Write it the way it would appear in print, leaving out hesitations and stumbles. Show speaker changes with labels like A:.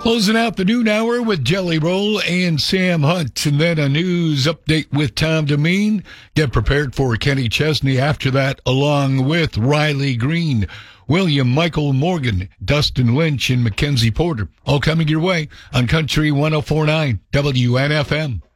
A: Closing out the noon hour with Jelly Roll and Sam Hunt, and then a news update with Tom Demeen. Get prepared for Kenny Chesney after that, along with Riley Green, William Michael Morgan, Dustin Lynch, and Mackenzie Porter. All coming your way on Country 104.9 WNFM.